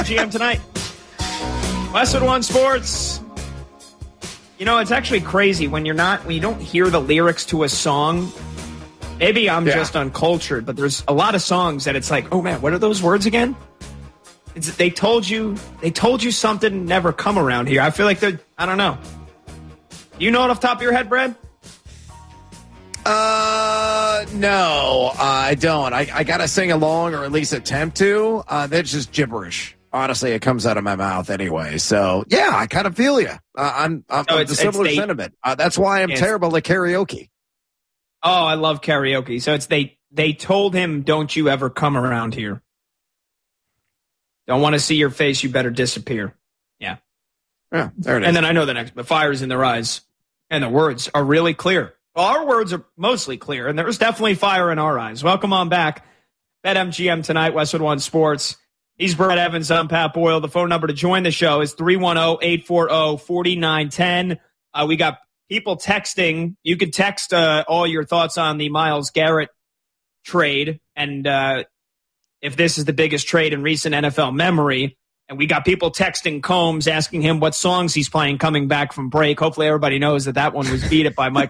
GM tonight. Westwood One Sports. You know, it's actually crazy when you don't hear the lyrics to a song. Maybe I'm just uncultured, but there's a lot of songs that it's like, oh man, what are those words again? They told you something never come around here. I feel like I don't know. You know it off the top of your head, Brad? No, I don't. I got to sing along or at least attempt to. That's just gibberish. Honestly, it comes out of my mouth anyway. So, yeah, I kind of feel you. I'm a similar sentiment. That's why I'm terrible at karaoke. Oh, I love karaoke. So it's they told him, don't you ever come around here. Don't want to see your face. You better disappear. Yeah. Yeah, there it is. And then I know the next, but fire's in their eyes. And the words are really clear. Well, our words are mostly clear, and there's definitely fire in our eyes. Welcome on back. BetMGM tonight, Westwood One Sports. He's Brett Evans. I'm Pat Boyle. The phone number to join the show is 310-840-4910. We got people texting. You can text all your thoughts on the Myles Garrett trade and if this is the biggest trade in recent NFL memory. And we got people texting Combs asking him what songs he's playing coming back from break. Hopefully everybody knows that one was Beat It by Michael